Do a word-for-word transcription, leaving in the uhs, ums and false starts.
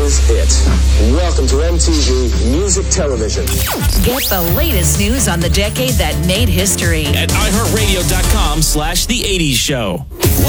is it. Welcome to M T V Music Television. Get the latest news on the decade that made history at iHeartRadio.com slash The eighties Show.